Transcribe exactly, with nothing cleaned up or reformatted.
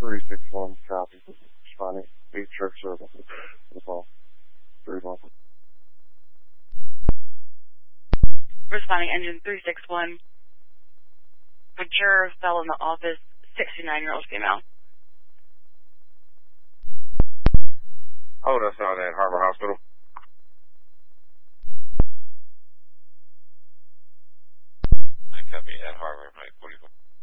three six one, copy. Responding, eight truck service. The call. three one. Responding, engine three six one. A juror fell in the office, sixty-nine-year-old female. Hold us on at Harbor Hospital. I copy at Harbor, Mike forty-four.